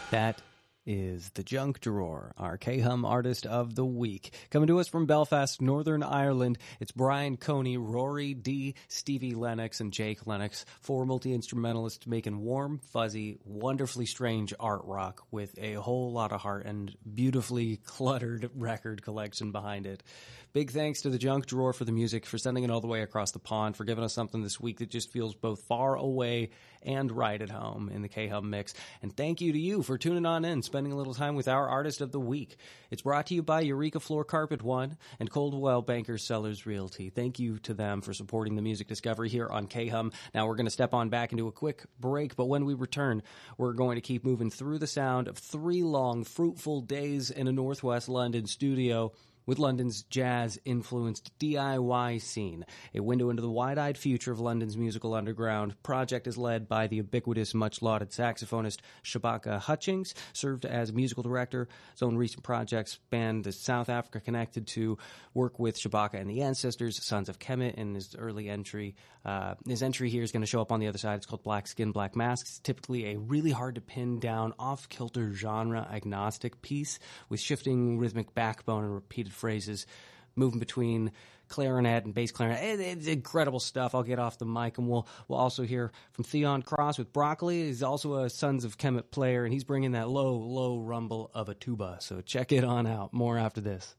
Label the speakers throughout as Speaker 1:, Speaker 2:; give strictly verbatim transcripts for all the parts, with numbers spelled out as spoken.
Speaker 1: That is The Junk Drawer, our K-Hum Artist of the Week. Coming to us from Belfast, Northern Ireland, it's Brian Coney, Rory D, Stevie Lennox, and Jake Lennox, four multi-instrumentalists making warm, fuzzy, wonderfully strange art rock with a whole lot of heart and beautifully cluttered record collection behind it. Big thanks to The Junk Drawer for the music, for sending it all the way across the pond, for giving us something this week that just feels both far away and right at home in the K-Hum mix. And thank you to you for tuning on in, spending a little time with our Artist of the Week. It's brought to you by Eureka Floor Carpet One and Coldwell Banker Sellers Realty. Thank you to them for supporting the music discovery here on K-Hum. Now we're going to step on back into a quick break, but when we return, we're going to keep moving through the sound of three long, fruitful days in a Northwest London studio with London's jazz-influenced D I Y scene. A window into the wide-eyed future of London's musical underground. Project is led by the ubiquitous, much-lauded saxophonist Shabaka Hutchings, served as musical director. His own recent projects span the South Africa connected to work with Shabaka and the Ancestors, Sons of Kemet, in his early entry. Uh, his entry here is going to show up on the other side. It's called Black Skin, Black Masks. Typically a really hard-to-pin-down, off-kilter, genre-agnostic piece with shifting rhythmic backbone and repeated phrases, moving between clarinet and bass clarinet. It's incredible stuff. I'll get off the mic, and we'll we'll also hear from Theon Cross with Broccoli. He's also a Sons of Kemet player, and he's bringing that low, low rumble of a tuba. So check it on out. More after this.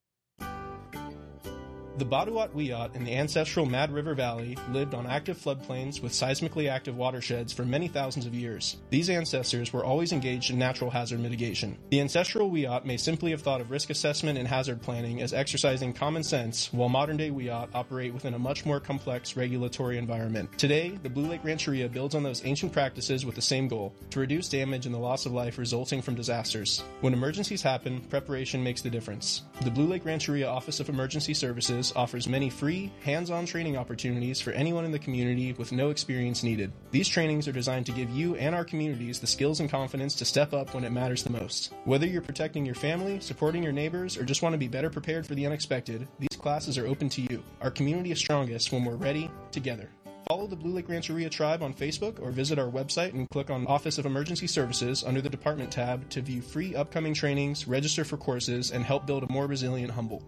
Speaker 2: The Baduat Wiyot in the ancestral Mad River Valley lived on active floodplains with seismically active watersheds for many thousands of years. These ancestors were always engaged in natural hazard mitigation. The ancestral Wiyot may simply have thought of risk assessment and hazard planning as exercising common sense, while modern-day Wiyot operate within a much more complex regulatory environment. Today, the Blue Lake Rancheria builds on those ancient practices with the same goal: to reduce damage and the loss of life resulting from disasters. When emergencies happen, preparation makes the difference. The Blue Lake Rancheria Office of Emergency Services offers many free, hands-on training opportunities for anyone in the community with no experience needed. These trainings are designed to give you and our communities the skills and confidence to step up when it matters the most. Whether you're protecting your family, supporting your neighbors, or just want to be better prepared for the unexpected, these classes are open to you. Our community is strongest when we're ready, together. Follow the Blue Lake Rancheria Tribe on Facebook or visit our website and click on Office of Emergency Services under the Department tab to view free upcoming trainings, register for courses, and help build a more resilient Humboldt.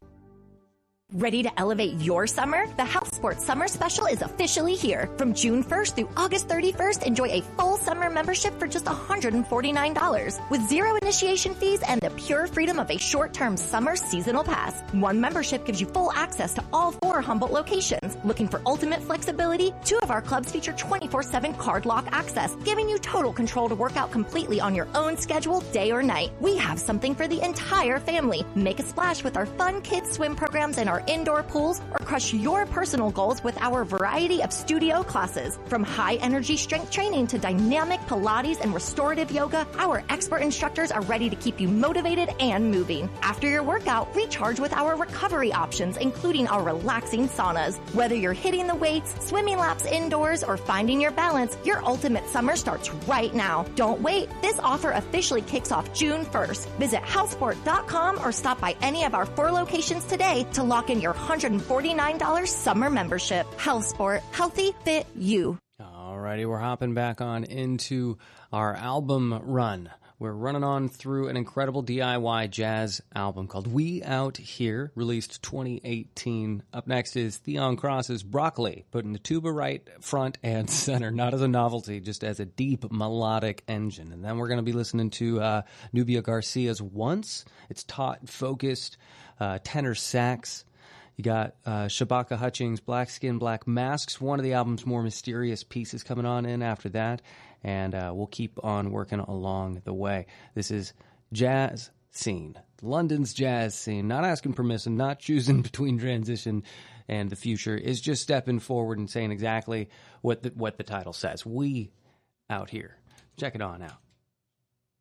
Speaker 3: Ready to elevate your summer? The House Sports Summer Special is officially here. From June first through August thirty-first, enjoy a full summer membership for just one hundred forty-nine dollars with zero initiation fees and the pure freedom of a short-term summer seasonal pass. One membership gives you full access to all four Humboldt locations. Looking for ultimate flexibility? Two of our clubs feature twenty-four seven card lock access, giving you total control to work out completely on your own schedule, day or night. We have something for the entire family. Make a splash with our fun kids swim programs and our indoor pools, or crush your personal goals with our variety of studio classes. From high-energy strength training to dynamic Pilates and restorative yoga, our expert instructors are ready to keep you motivated and moving. After your workout, recharge with our recovery options, including our relaxing saunas. Whether you're hitting the weights, swimming laps indoors, or finding your balance, your ultimate summer starts right now. Don't wait. This offer officially kicks off June first. Visit housesport dot com or stop by any of our four locations today to lock in your one hundred forty-nine dollars summer membership. HealthSport. Healthy, fit, you.
Speaker 1: Alrighty, we're hopping back on into our album run. We're running on through an incredible D I Y jazz album called We Out Here, released twenty eighteen. Up next is Theon Cross's Broccoli, putting the tuba right front and center, not as a novelty, just as a deep melodic engine. And then we're going to be listening to uh, Nubia Garcia's Once. It's taut, focused, uh, tenor sax. You got uh, Shabaka Hutchings' Black Skin, Black Masks, one of the album's more mysterious pieces coming on in after that, and uh, we'll keep on working along the way. This is Jazz Scene, London's jazz scene, not asking permission, not choosing between transition and the future, is just stepping forward and saying exactly what the, what the title says. We Out Here. Check it on out.